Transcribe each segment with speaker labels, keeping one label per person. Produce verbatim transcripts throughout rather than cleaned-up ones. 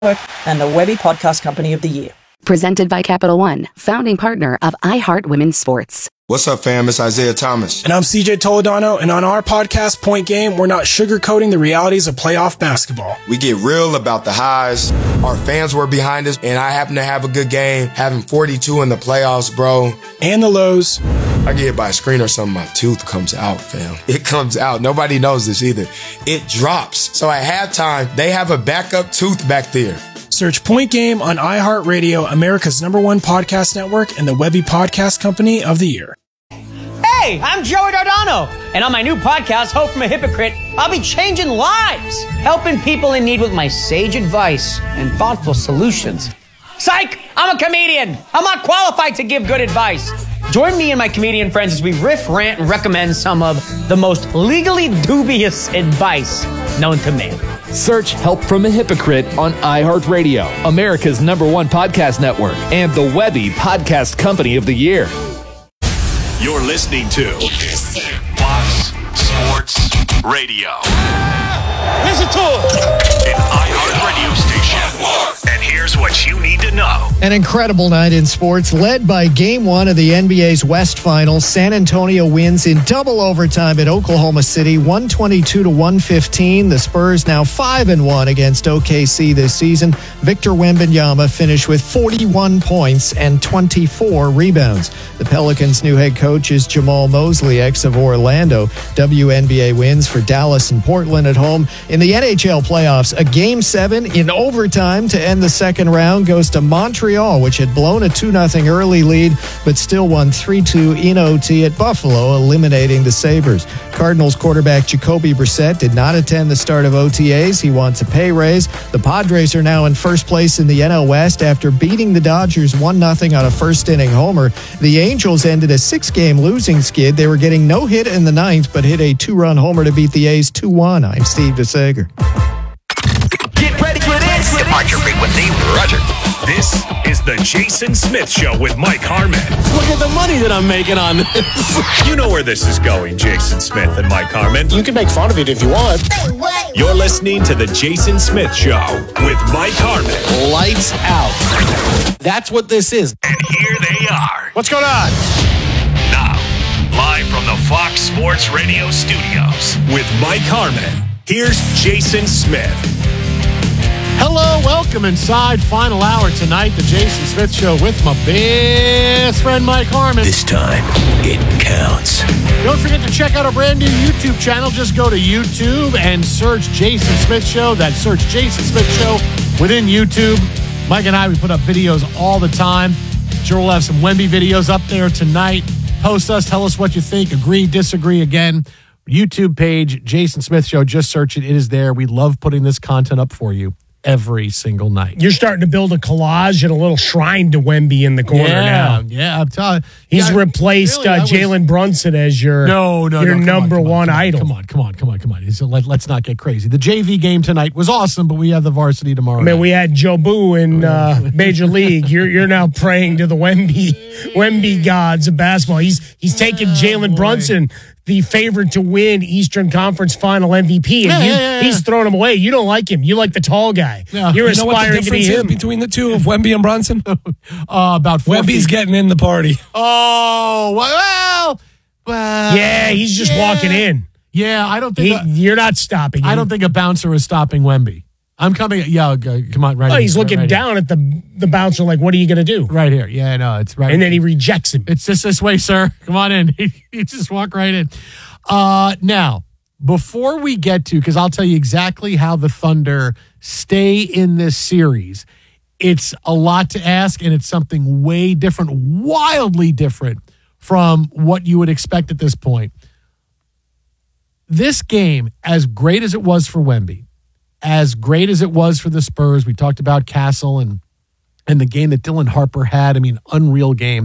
Speaker 1: and the Webby Podcast Company of the Year.
Speaker 2: Presented by Capital One, founding partner of iHeart Women's Sports.
Speaker 3: What's up, fam? It's Isaiah Thomas.
Speaker 4: And I'm C J Toledano, and on our podcast, Point Game, we're not sugarcoating the realities of playoff basketball.
Speaker 3: We get real about the highs. Our fans were behind us, and I happen to have a good game, having forty-two in the playoffs, bro.
Speaker 4: And the lows.
Speaker 3: I get hit by a screen or something, my tooth comes out, fam. It comes out. Nobody knows this either. It drops. So at halftime, they have a backup tooth back there.
Speaker 4: Search Point Game on iHeartRadio, America's number one podcast network, and the Webby Podcast Company of the Year.
Speaker 5: Hey, I'm Joey Dardano, and on my new podcast, Hope from a Hypocrite, I'll be changing lives, helping people in need with my sage advice and thoughtful solutions. Psych! I'm a comedian. I'm not qualified to give good advice. Join me and my comedian friends as we riff, rant, and recommend some of the most legally dubious advice known to man.
Speaker 6: Search Help from a Hypocrite on iHeartRadio, America's number one podcast network, and the Webby Podcast Company of the Year.
Speaker 7: You're listening to Fox Sports Radio.
Speaker 8: Listen to
Speaker 7: it. An iHeartRadio station. And here's what you need to know.
Speaker 9: An incredible night in sports, led by Game one of the N B A's West Finals. San Antonio wins in double overtime at Oklahoma City, one twenty-two to one fifteen. The Spurs now five and one against O K C this season. Victor Wembanyama finished with forty-one points and twenty-four rebounds. The Pelicans' new head coach is Jamal Mosley, ex of Orlando. W N B A wins for Dallas and Portland at home. In the N H L playoffs, a Game seven in overtime to end the second round goes to Montreal, which had blown a two nothing early lead, but still won three two in O T at Buffalo, eliminating the Sabres. Cardinals quarterback Jacoby Brissett did not attend the start of O T As. He wants a pay raise. The Padres are now in first place in the N L West after beating the Dodgers one nothing on a first-inning homer. The Angels ended a six-game losing skid. They were getting no hit in the ninth, but hit a two-run homer to beat the A's two one. I'm Steve DeSager.
Speaker 7: Get ready for this. Departure frequency, Roger. This is the Jason Smith Show with Mike Harmon.
Speaker 8: Look at the money that I'm making on this.
Speaker 7: You know where this is going, Jason Smith and Mike Harmon.
Speaker 4: You can make fun of it if you want.
Speaker 7: You're listening to the Jason Smith Show with Mike Harmon.
Speaker 8: Lights out. That's what this is.
Speaker 7: And here they are.
Speaker 8: What's going on?
Speaker 7: Now, live from the Fox Sports Radio studios with Mike Harmon. Here's Jason Smith.
Speaker 8: Hello, welcome inside. Final hour tonight, the Jason Smith Show with my best friend Mike Harmon.
Speaker 7: This time, it counts.
Speaker 8: Don't forget to check out our brand new YouTube channel. Just go to YouTube and search Jason Smith Show. That's search Jason Smith Show within YouTube. Mike and I, we put up videos all the time. Sure, we'll have some Wemby videos up there tonight. Post us, tell us what you think. Agree, disagree again. YouTube page, Jason Smith Show. Just search it. It is there. We love putting this content up for you every single night.
Speaker 4: You're starting to build a collage and a little shrine to Wemby in the corner
Speaker 8: yeah,
Speaker 4: now.
Speaker 8: Yeah, I'm telling
Speaker 4: He's
Speaker 8: yeah,
Speaker 4: replaced
Speaker 8: really,
Speaker 4: uh,
Speaker 8: was,
Speaker 4: Jalen Brunson as your,
Speaker 8: no, no,
Speaker 4: your
Speaker 8: no,
Speaker 4: number
Speaker 8: on,
Speaker 4: one
Speaker 8: on,
Speaker 4: idol.
Speaker 8: Come on, come on, come on, come on. So let, let's not get crazy. The J V game tonight was awesome, but we have the varsity tomorrow
Speaker 4: I mean,
Speaker 8: night.
Speaker 4: we had Joe Boo in uh, Major League. You're you're now praying to the Wemby Wemby gods of basketball. He's he's taking
Speaker 8: oh,
Speaker 4: Jalen Brunson, the favorite to win Eastern Conference Final M V P, and
Speaker 8: yeah,
Speaker 4: you,
Speaker 8: yeah, yeah,
Speaker 4: he's throwing him away. You don't like him. You like the tall guy.
Speaker 8: Yeah.
Speaker 4: You're
Speaker 10: You know what the
Speaker 4: aspiring to be
Speaker 10: difference is
Speaker 4: him.
Speaker 10: between the two of Wemby and Brunson?
Speaker 8: uh, about four
Speaker 10: Wemby's
Speaker 8: feet.
Speaker 10: getting in the party.
Speaker 8: Oh, well, well.
Speaker 4: Yeah, he's just
Speaker 8: yeah.
Speaker 4: walking in.
Speaker 8: Yeah, I don't think
Speaker 4: He,
Speaker 8: a,
Speaker 4: you're not stopping him.
Speaker 8: I don't think a bouncer is stopping Wemby. I'm coming. Yeah, uh, come on, right.
Speaker 4: Oh,
Speaker 8: here,
Speaker 4: he's
Speaker 8: right,
Speaker 4: looking
Speaker 8: right
Speaker 4: down at the the bouncer like, what are you going to do?
Speaker 8: Right here. Yeah, no, it's right.
Speaker 4: And then he rejects him.
Speaker 8: It's just this way, sir. Come on in. You just walk right in. Uh, now, before we get to, because I'll tell you exactly how the Thunder stay in this series, it's a lot to ask, and it's something way different, wildly different from what you would expect at this point. This game, as great as it was for Wemby, as great as it was for the Spurs, we talked about Castle and and the game that Dylan Harper had. I mean, unreal game.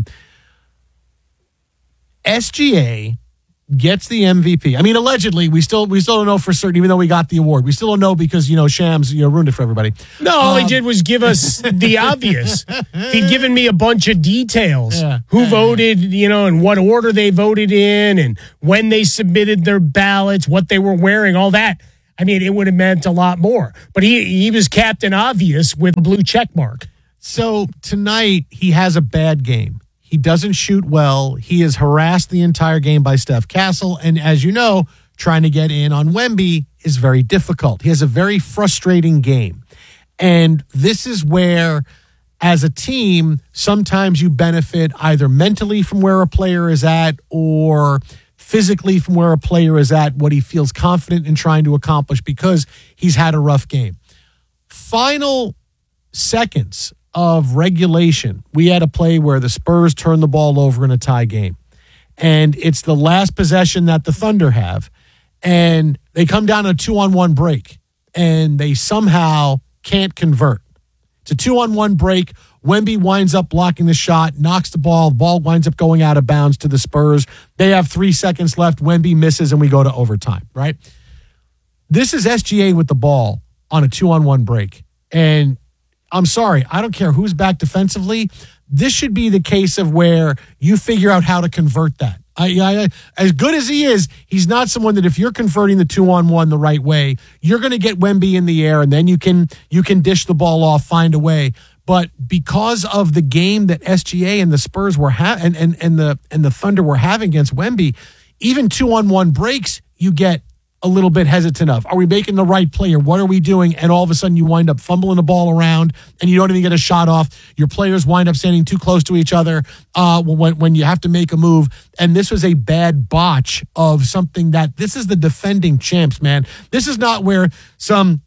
Speaker 8: S G A gets the M V P. I mean, allegedly, we still we still don't know for certain, even though we got the award. We still don't know because, you know, Shams, you know, ruined it for everybody.
Speaker 4: No, all
Speaker 8: Um,
Speaker 4: he did was give us the obvious. He'd given me a bunch of details.
Speaker 8: Yeah.
Speaker 4: Who
Speaker 8: Yeah.
Speaker 4: voted, you know, and what order they voted in and when they submitted their ballots, what they were wearing, all that. I mean, it would have meant a lot more. But he he was Captain Obvious with a blue check mark.
Speaker 8: So tonight, he has a bad game. He doesn't shoot well. He is harassed the entire game by Steph Castle. And as you know, trying to get in on Wemby is very difficult. He has a very frustrating game. And this is where, as a team, sometimes you benefit either mentally from where a player is at or physically from where a player is at, what he feels confident in trying to accomplish because he's had a rough game. Final seconds of regulation, we had a play where the Spurs turned the ball over in a tie game. And it's the last possession that the Thunder have. And they come down a two-on-one break. And they somehow can't convert. It's a two-on-one break. Wemby winds up blocking the shot, knocks the ball. The ball winds up going out of bounds to the Spurs. They have three seconds left. Wemby misses, and we go to overtime, right? This is S G A with the ball on a two-on-one break. And I'm sorry, I don't care who's back defensively. This should be the case of where you figure out how to convert that. I, I, as good as he is, he's not someone that if you're converting the two-on-one the right way, you're going to get Wemby in the air, and then you can you can dish the ball off, find a way. But because of the game that S G A and the Spurs were ha- and, and and the and the Thunder were having against Wemby, even two-on-one breaks, you get a little bit hesitant of. Are we making the right play or what are we doing? And all of a sudden you wind up fumbling the ball around and you don't even get a shot off. Your players wind up standing too close to each other uh, when, when you have to make a move. And this was a bad botch of something that this is the defending champs, man. This is not where some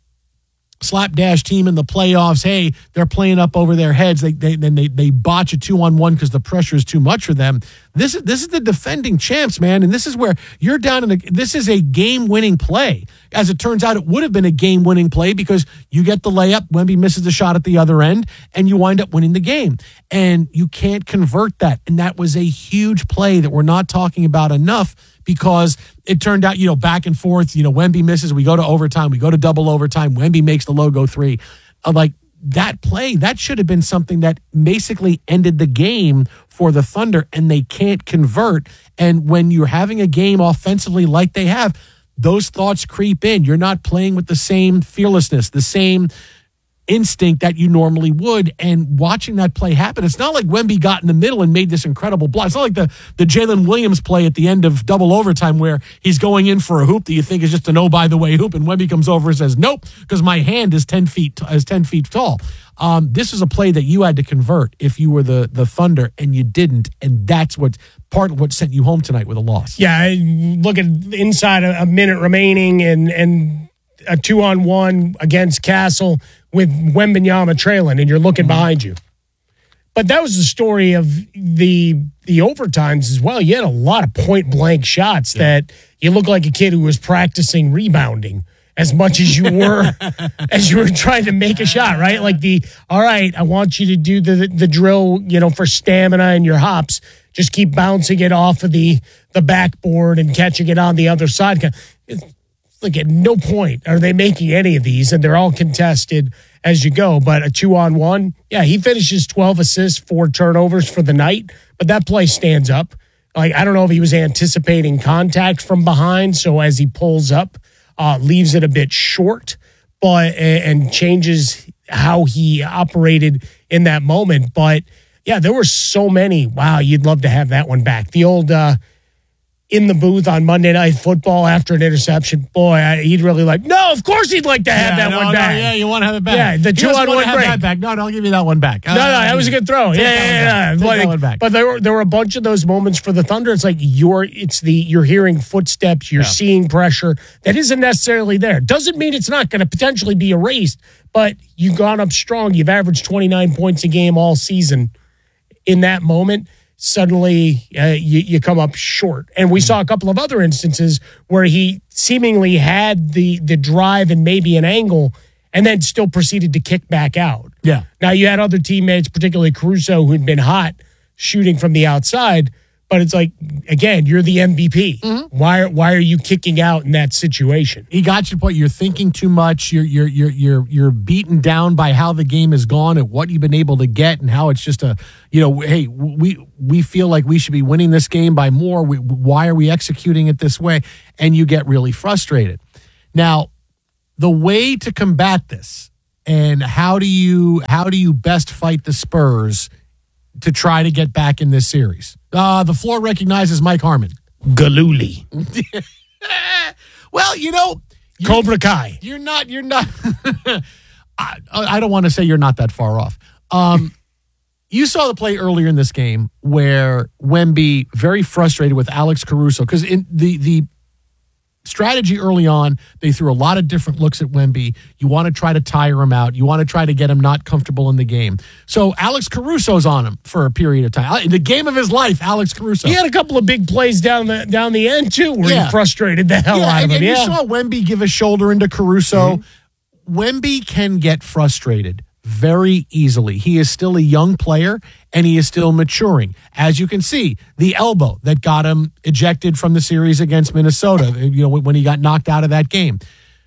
Speaker 8: slapdash team in the playoffs, hey, they're playing up over their heads. They they then they they botch a two on one because the pressure is too much for them. This is this is the defending champs, man, and this is where you're down in a. This is a game winning play. As it turns out, it would have been a game winning play because you get the layup, Wemby misses the shot at the other end, and you wind up winning the game. And you can't convert that. And that was a huge play that we're not talking about enough. Because it turned out, you know, back and forth, you know, Wemby misses, we go to overtime, we go to double overtime, Wemby makes the logo three. Uh, like that play, that should have been something that basically ended the game for the Thunder, and they can't convert. And when you're having a game offensively like they have, those thoughts creep in. You're not playing with the same fearlessness, the same instinct that you normally would. And watching that play happen, it's not like Wemby got in the middle and made this incredible block. It's not like the, the Jalen Williams play at the end of double overtime where he's going in for a hoop that you think is just an oh, by the way hoop, and Wemby comes over and says, nope, because my hand is ten feet is ten feet tall. Um, this is a play that you had to convert if you were the, the Thunder, and you didn't. And that's what part of what sent you home tonight with a loss.
Speaker 4: Yeah, look at inside a, a minute remaining and and a two-on-one against Castle with Wembanyama trailing, and you're looking behind you. But that was the story of the the overtimes as well. You had a lot of point-blank shots yeah. that you look like a kid who was practicing rebounding as much as you were as you were trying to make a shot, right? Like the, all right, I want you to do the the drill, you know, for stamina and your hops. Just keep bouncing it off of the the backboard and catching it on the other side. It's, Like at no point are they making any of these, and they're all contested as you go. But a two-on-one, yeah, he finishes twelve assists, four turnovers for the night, but that play stands up. Like, I don't know if he was anticipating contact from behind, so as he pulls up, uh, leaves it a bit short, but and changes how he operated in that moment. But, yeah, there were so many. Wow, you'd love to have that one back. The old uh, in the booth on Monday Night Football after an interception. Boy, I, he'd really like, no, of course he'd like to have
Speaker 8: yeah,
Speaker 4: that
Speaker 8: no,
Speaker 4: one
Speaker 8: no,
Speaker 4: back.
Speaker 8: Yeah, you want to have it back.
Speaker 4: Yeah, the two on one break.
Speaker 8: That back. No, no, I'll give you that one back.
Speaker 4: No, no, that was a good throw. Yeah, yeah, yeah.
Speaker 8: Take
Speaker 4: Like,
Speaker 8: that one back.
Speaker 4: But there were there were a bunch of those moments for the Thunder. It's like you're it's the you're hearing footsteps, you're
Speaker 8: Yeah.
Speaker 4: seeing pressure that isn't necessarily there. Doesn't mean it's not going to potentially be erased, but you've gone up strong. You've averaged twenty-nine points a game all season. In that moment, suddenly uh, you, you come up short. And we saw a couple of other instances where he seemingly had the the drive and maybe an angle and then still proceeded to kick back out.
Speaker 8: Yeah.
Speaker 4: Now, you had other teammates, particularly Caruso, who'd been hot shooting from the outside. But it's like, again, you're the M V P. Mm-hmm. Why, why are you kicking out in that situation?
Speaker 8: He got your point. You're thinking too much. You're you're you're you're you're beaten down by how the game has gone and what you've been able to get and how it's just a, you know, hey, we we feel like we should be winning this game by more. We, why are we executing it this way? And you get really frustrated. Now, the way to combat this, and how do you how do you best fight the Spurs to try to get back in this series? Uh, the floor recognizes Mike Harmon.
Speaker 4: Galooly.
Speaker 8: Well, you know,
Speaker 4: Cobra Kai.
Speaker 8: You're not. You're not. I, I don't want to say you're not that far off. Um, you saw the play earlier in this game where Wemby, very frustrated with Alex Caruso, because in the the strategy early on, they threw a lot of different looks at Wemby. You want to try to tire him out. You want to try to get him not comfortable in the game. So Alex Caruso's on him for a period of time. In the game of his life, Alex Caruso.
Speaker 4: He had a couple of big plays down the down the end, too, where
Speaker 8: Yeah.
Speaker 4: he frustrated the hell
Speaker 8: Yeah,
Speaker 4: out
Speaker 8: and,
Speaker 4: of him.
Speaker 8: and
Speaker 4: Yeah.
Speaker 8: you saw Wemby give a shoulder into Caruso. Mm-hmm. Wemby can get frustrated very easily. He is still a young player, and he is still maturing. As you can see, the elbow that got him ejected from the series against Minnesota, you know, when he got knocked out of that game.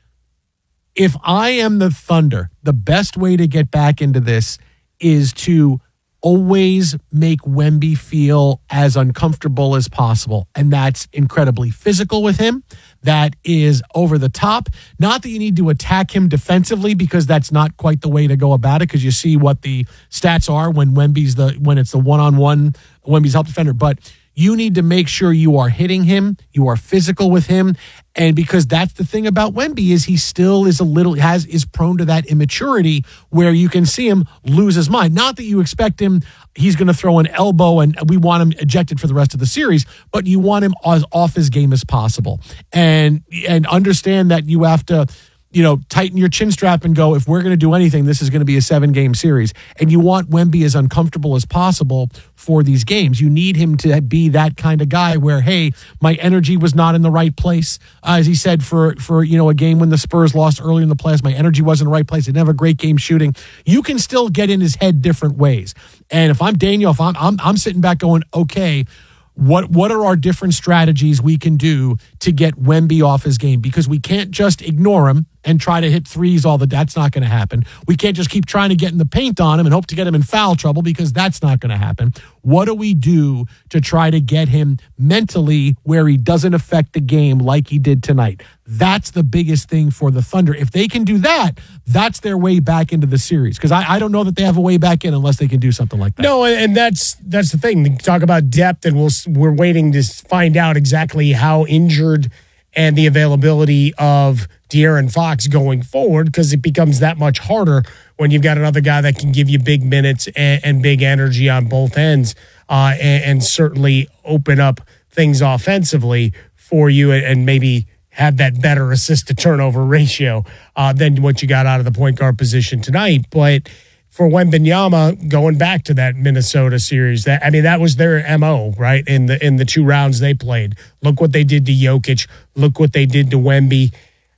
Speaker 8: If I am the Thunder, the best way to get back into this is to always make Wemby feel as uncomfortable as possible. And that's incredibly physical with him. That is over the top. Not that you need to attack him defensively, because that's not quite the way to go about it, because you see what the stats are when Wemby's the when it's the one-on-one, Wemby's help defender. But you need to make sure you are hitting him, you are physical with him. And because that's the thing about Wemby, is he still is a little has is prone to that immaturity where you can see him lose his mind. Not that you expect him, he's going to throw an elbow and we want him ejected for the rest of the series, but you want him as off his game as possible. And and understand that you have to, you know, tighten your chin strap and go, if we're going to do anything, this is going to be a seven-game series. And you want Wemby as uncomfortable as possible for these games. You need him to be that kind of guy where, hey, my energy was not in the right place. Uh, as he said, for, for you know, a game when the Spurs lost early in the playoffs, my energy wasn't in the right place. I didn't have a great game shooting. You can still get in his head different ways. And if I'm Daniel, if I'm, I'm, I'm sitting back going, okay, What what are our different strategies we can do to get Wemby off his game? Because we can't just ignore him and try to hit threes all the that's not going to happen. We can't just keep trying to get in the paint on him and hope to get him in foul trouble, because that's not going to happen. What do we do to try to get him mentally where he doesn't affect the game like he did tonight? That's the biggest thing for the Thunder. If they can do that, that's their way back into the series. Because I, I don't know that they have a way back in unless they can do something like that.
Speaker 4: No, and that's that's the thing. You talk about depth, and we'll we're waiting to find out exactly how injured and the availability of De'Aaron Fox going forward, because it becomes that much harder when you've got another guy that can give you big minutes and, and big energy on both ends, uh, and, and certainly open up things offensively for you, and, and maybe have that better assist to turnover ratio uh, than what you got out of the point guard position tonight. But for Wembanyama, going back to that Minnesota series, that I mean, that was their M O, right? In the in the two rounds they played. Look what they did to Jokic. Look what they did to Wemby.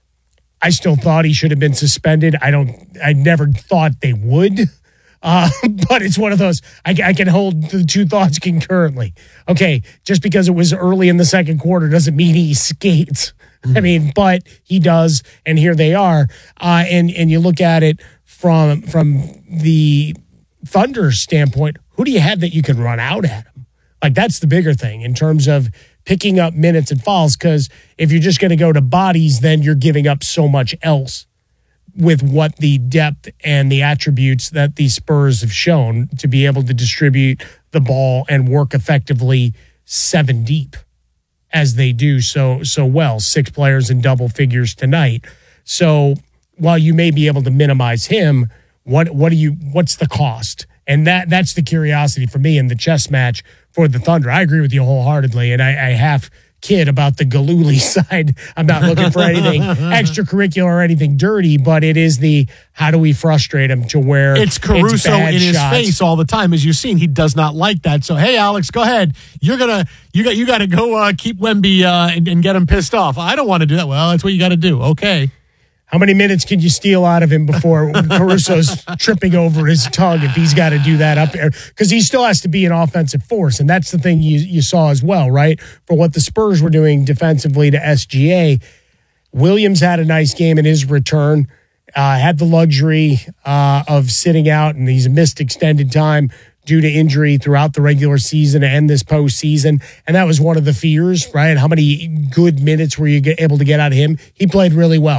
Speaker 4: I still thought he should have been suspended. I don't. I never thought they would. Uh, but it's one of those, I, I can hold the two thoughts concurrently. Okay, just because it was early in the second quarter doesn't mean he skates. I mean, but he does, and here they are. Uh, and and you look at it from from the Thunder standpoint, who do you have that you can run out at him? Like, that's the bigger thing in terms of picking up minutes and fouls, because if you're just going to go to bodies, then you're giving up so much else with what the depth and the attributes that the Spurs have shown to be able to distribute the ball and work effectively seven deep, as they do so so well. Six players in double figures tonight. So while you may be able to minimize him, what what do you what's the cost? And that that's the curiosity for me in the chess match for the Thunder. I agree with you wholeheartedly, and I, I half kid about the Galooly side. I'm not looking for anything extracurricular or anything dirty, but it is the how do we frustrate him to where
Speaker 8: it's Caruso
Speaker 4: it's bad
Speaker 8: in his
Speaker 4: shots.
Speaker 8: face all the time, as you've seen. He does not like that. So hey, Alex, go ahead. You're gonna you got you got to go uh, keep Wemby uh, and, and get him pissed off. I don't want to do that. Well, that's what you got to do. Okay.
Speaker 4: How many minutes can you steal out of him before Caruso's tripping over his tongue if he's got to do that up there? Because he still has to be an offensive force, and that's the thing you, you saw as well, right? For what the Spurs were doing defensively to S G A, Williams had a nice game in his return, uh, had the luxury uh, of sitting out, and he's missed extended time due to injury throughout the regular season and this postseason. And that was one of the fears, right? How many good minutes were you able to get out of him? He played really well.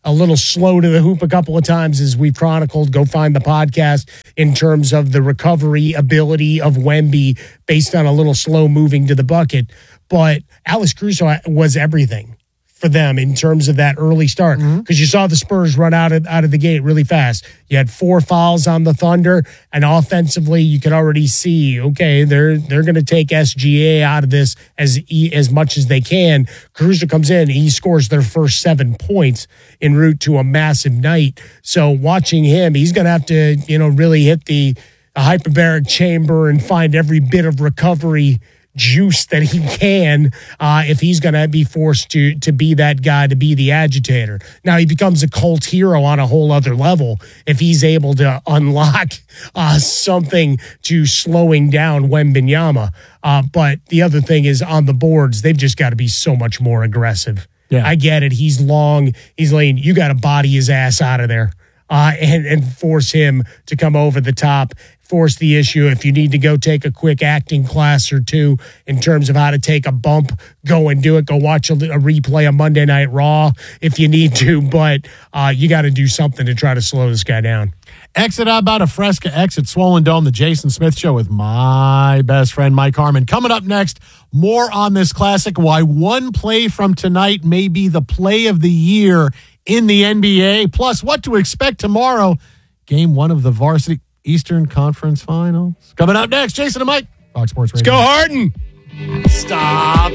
Speaker 4: a little slow to the hoop a couple of times, as we've chronicled. Go find the podcast in terms of the recovery ability of Wemby based on a little slow moving to the bucket. But Alex Caruso was everything for them in terms of that early start, because mm-hmm. you saw the Spurs run out of out of the gate really fast. You had four fouls on the Thunder, and offensively, you could already see, okay, they're they're going to take S G A out of this as as much as they can. Caruso comes in, he scores their first seven points en route to a massive night. So watching him, he's going to have to, you know, really hit the, the hyperbaric chamber and find every bit of recovery juice that he can uh, if he's going to be forced to to be that guy, to be the agitator. Now, he becomes a cult hero on a whole other level if he's able to unlock uh, something to slowing down Wembanyama. Uh, but the other thing is, on the boards, they've just got to be so much more aggressive. Yeah. I get it. He's long. He's lean. You got to body his ass out of there uh, and, and force him to come over the top. Force the issue. If you need to go take a quick acting class or two in terms of how to take a bump, go and do it. Go watch a, a replay of Monday Night Raw if you need to, but uh, you got to do something to try to slow this guy down.
Speaker 8: Exit out about a Fresca exit Swollen Dome, the Jason Smith Show with my best friend Mike Harmon. Coming up next, more on this classic, why one play from tonight may be the play of the year in the N B A, plus what to expect tomorrow, game one of the varsity Eastern Conference Finals. Coming up next, Jason and Mike, Fox Sports Radio.
Speaker 4: Let's go Harden.
Speaker 8: Stop.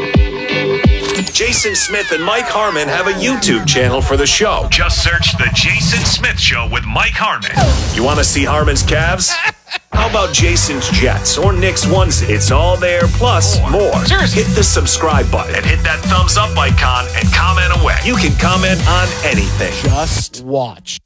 Speaker 7: Jason Smith and Mike Harmon have a YouTube channel for the show. Just search The Jason Smith Show with Mike Harmon. You want to see Harmon's Cavs? How about Jason's Jets or Nick's onesie? It's all there, plus more. Seriously. Hit the subscribe button and hit that thumbs up icon and comment away. You can comment on anything.
Speaker 8: Just watch.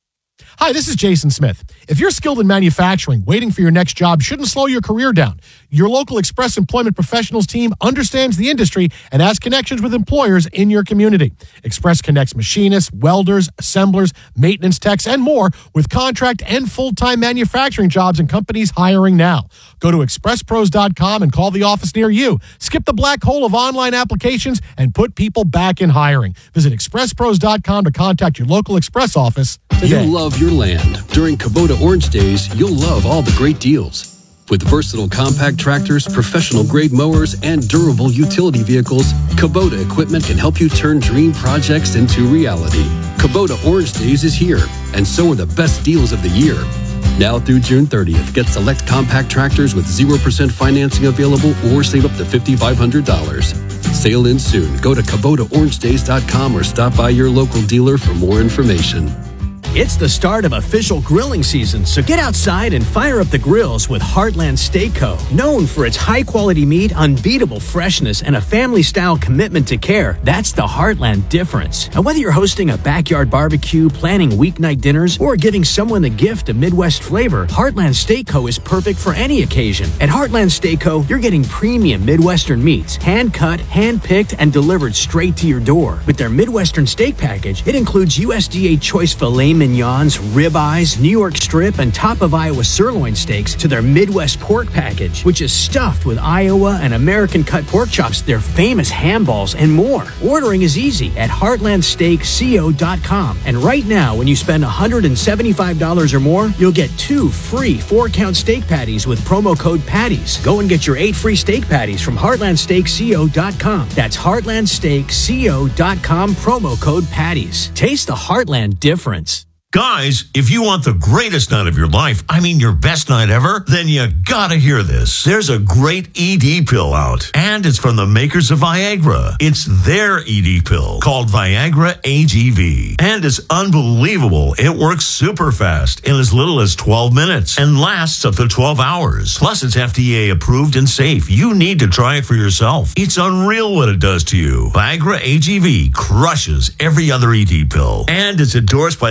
Speaker 8: Hi, this is Jason Smith. If you're skilled in manufacturing, waiting for your next job shouldn't slow your career down. Your local Express Employment Professionals team understands the industry and has connections with employers in your community. Express connects machinists, welders, assemblers, maintenance techs, and more with contract and full-time manufacturing jobs and companies hiring now. Go to express pros dot com and call the office near you. Skip the black hole of online applications and put people back in hiring. Visit express pros dot com to contact your local Express office today.
Speaker 11: You love your land. During Kubota Orange Days, you'll love all the great deals. With versatile compact tractors, professional-grade mowers, and durable utility vehicles, Kubota equipment can help you turn dream projects into reality. Kubota Orange Days is here, and so are the best deals of the year. Now through June thirtieth, get select compact tractors with zero percent financing available or save up to five thousand five hundred dollars. Sale ends soon. Go to Kubota Orange Days dot com or stop by your local dealer for more information.
Speaker 12: It's the start of official grilling season, so get outside and fire up the grills with Heartland Steak Co. Known for its high-quality meat, unbeatable freshness, and a family-style commitment to care, that's the Heartland difference. And whether you're hosting a backyard barbecue, planning weeknight dinners, or giving someone the gift of Midwest flavor, Heartland Steak Co. is perfect for any occasion. At Heartland Steak Co., you're getting premium Midwestern meats, hand-cut, hand-picked, and delivered straight to your door. With their Midwestern steak package, it includes U S D A choice filet mignons, ribeyes, New York strip, and top of Iowa sirloin steaks to their Midwest pork package, which is stuffed with Iowa and American cut pork chops, their famous ham balls, and more. Ordering is easy at heartland steak co dot com. And right now, when you spend one hundred seventy-five dollars or more, you'll get two free four-count steak patties with promo code PATTIES. Go and get your eight free steak patties from heartland steak co dot com. That's heartland steak co dot com, promo code PATTIES. Taste the Heartland difference.
Speaker 13: Guys, if you want the greatest night of your life, I mean your best night ever, then you gotta hear this. There's a great E D pill out, and it's from the makers of Viagra. It's their E D pill called Viagra A G V, and it's unbelievable. It works super fast in as little as twelve minutes and lasts up to twelve hours. Plus, it's F D A approved and safe. You need to try it for yourself. It's unreal what it does to you. Viagra A G V crushes every other E D pill, and it's endorsed by the head of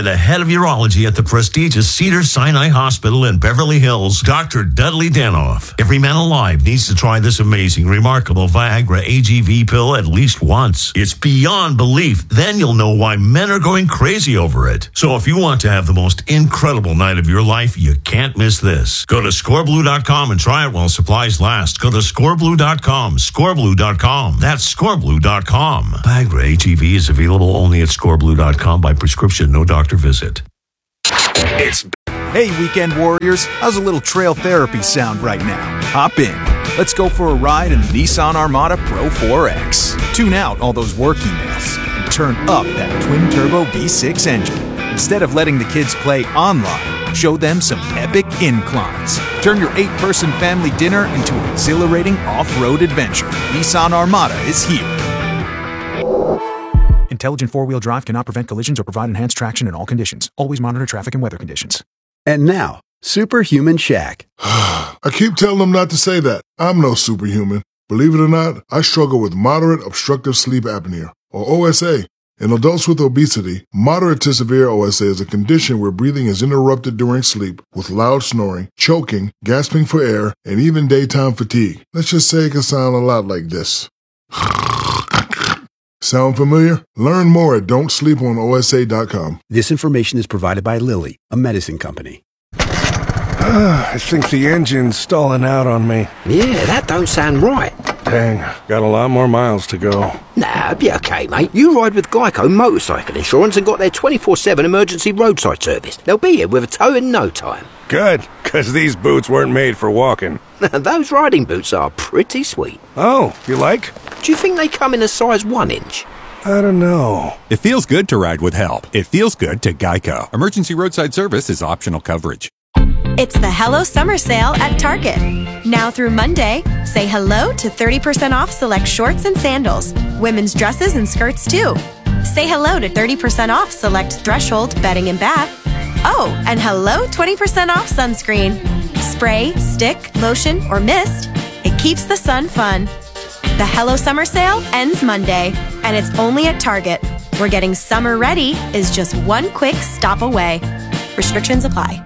Speaker 13: urology at the prestigious Cedars-Sinai Hospital in Beverly Hills, Doctor Dudley Danoff. Every man alive needs to try this amazing, remarkable Viagra A G V pill at least once. It's beyond belief. Then you'll know why men are going crazy over it. So if you want to have the most incredible night of your life, you can't miss this. Go to score blue dot com and try it while supplies last. Go to score blue dot com, score blue dot com. That's score blue dot com. Viagra A G V is available only at score blue dot com by prescription, no doctor visit.
Speaker 14: It's Hey, weekend warriors, how's a little trail therapy sound right now? Hop in. Let's go for a ride in the Nissan Armada Pro four X. Tune out all those work emails and turn up that twin-turbo V six engine. Instead of letting the kids play online, show them some epic inclines. Turn your eight-person family dinner into an exhilarating off-road adventure. Nissan Armada is here. Intelligent four-wheel drive cannot prevent collisions or provide enhanced traction in all conditions. Always monitor traffic and weather conditions.
Speaker 15: And now, Superhuman Shaq.
Speaker 16: I keep telling them not to say that. I'm no superhuman. Believe it or not, I struggle with moderate obstructive sleep apnea, or O S A. In adults with obesity, moderate to severe O S A is a condition where breathing is interrupted during sleep with loud snoring, choking, gasping for air, and even daytime fatigue. Let's just say it can sound a lot like this. Sound familiar? Learn more at don't sleep on O S A dot com.
Speaker 15: This information is provided by Lilly, a medicine company.
Speaker 17: I think the engine's stalling out on me.
Speaker 18: Yeah, that don't sound right.
Speaker 17: Dang, got a lot more miles to go.
Speaker 18: Nah, be okay, mate. You ride with Geico Motorcycle Insurance and got their twenty-four seven emergency roadside service. They'll be here with a tow in no time.
Speaker 17: Good, because these boots weren't made for walking.
Speaker 18: Those riding boots are pretty sweet.
Speaker 17: Oh, you like?
Speaker 18: Do you think they come in a size one inch?
Speaker 17: I don't know.
Speaker 19: It feels good to ride with help. It feels good to Geico. Emergency roadside service is optional coverage.
Speaker 20: It's the Hello Summer Sale at Target. Now through Monday, say hello to thirty percent off select shorts and sandals, women's dresses and skirts too. Say hello to thirty percent off select Threshold bedding and bath. Oh, and hello twenty percent off sunscreen. Spray, stick, lotion, or mist. It keeps the sun fun. The Hello Summer Sale ends Monday, and it's only at Target, where getting summer ready is just one quick stop away. Restrictions apply.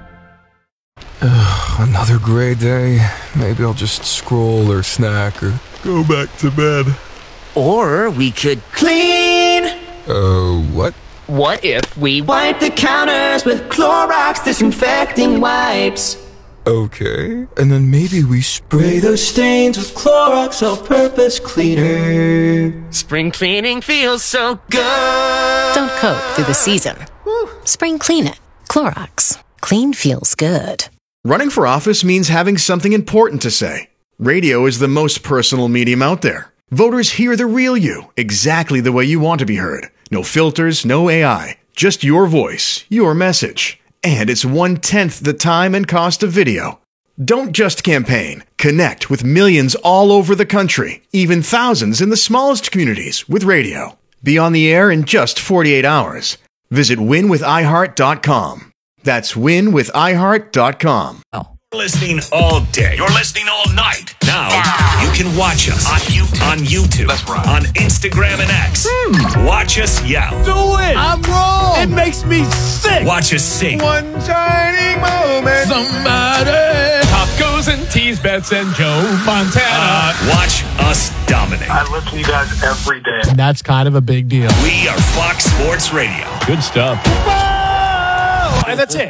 Speaker 21: Ugh, another gray day. Maybe I'll just scroll or snack or go back to bed.
Speaker 22: Or we could clean.
Speaker 21: Oh, uh, what?
Speaker 22: What if we wipe the counters with Clorox disinfecting wipes?
Speaker 21: Okay, and then maybe we spray
Speaker 22: those stains with Clorox all-purpose cleaner. Spring cleaning feels so good.
Speaker 2: Don't cope through the season. Woo. Spring clean it. Clorox. Clean feels good.
Speaker 23: Running for office means having something important to say. Radio is the most personal medium out there. Voters hear the real you, exactly the way you want to be heard. No filters, no A I. Just your voice, your message. And it's one-tenth the time and cost of video. Don't just campaign. Connect with millions all over the country, even thousands in the smallest communities with radio. Be on the air in just forty-eight hours. Visit win with i heart dot com. That's win with i heart dot com.
Speaker 7: Oh. You're listening all day. You're listening all night. Now, you can watch us on YouTube, on, YouTube, That's right. on Instagram and X. Mm. Watch us yell.
Speaker 24: Do it! I'm wrong! It makes me sick!
Speaker 7: Watch us sing.
Speaker 24: One shining moment. Somebody.
Speaker 4: Tacos and teas, Bets and Joe Montana.
Speaker 7: Uh, watch us dominate.
Speaker 25: I listen to you guys every day.
Speaker 8: And that's kind of a big deal.
Speaker 7: We are Fox Sports Radio.
Speaker 4: Good stuff.
Speaker 8: Whoa! And that's it.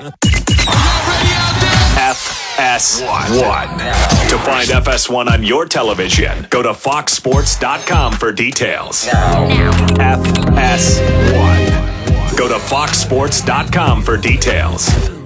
Speaker 7: F S one. To find F S one on your television, go to fox sports dot com for details. F S one. Go to fox sports dot com for details.